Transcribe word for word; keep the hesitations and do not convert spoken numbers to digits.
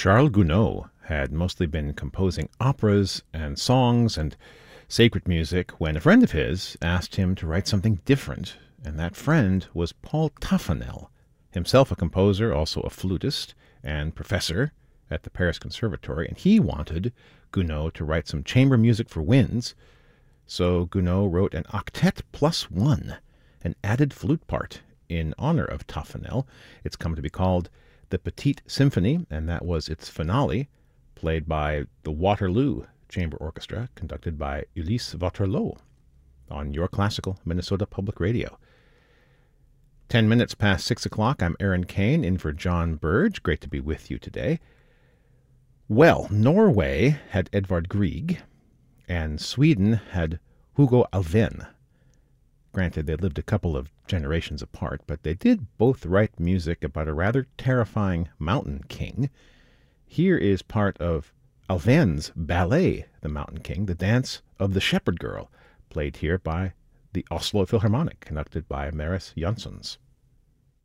Charles Gounod had mostly been composing operas and songs and sacred music when a friend of his asked him to write something different, and that friend was Paul Taffanel, himself a composer, also a flutist and professor at the Paris Conservatory, and he wanted Gounod to write some chamber music for winds, so Gounod wrote an octet plus one, an added flute part, in honor of Taffanel. It's come to be called the Petite Symphony, and that was its finale, played by the Waterloo Chamber Orchestra, conducted by Ulysse Waterloo, on Your Classical Minnesota Public Radio. Ten minutes past six o'clock, I'm Aaron Kane, in for John Burge. Great to be with you today. Well, Norway had Edvard Grieg, and Sweden had Hugo Alfvén. Granted, they lived a couple of generations apart, but they did both write music about a rather terrifying mountain king. Here is part of Alfvén's ballet, The Mountain King, the dance of the Shepherd Girl, played here by the Oslo Philharmonic, conducted by Mariss Jansons.